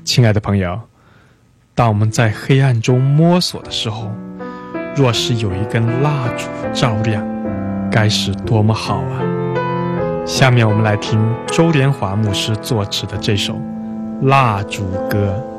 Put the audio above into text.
亲爱的朋友，当我们在黑暗中摸索的时候，若是有一根蜡烛照亮，该是多么好啊！下面我们来听周连华牧师作词的这首《蜡烛歌》。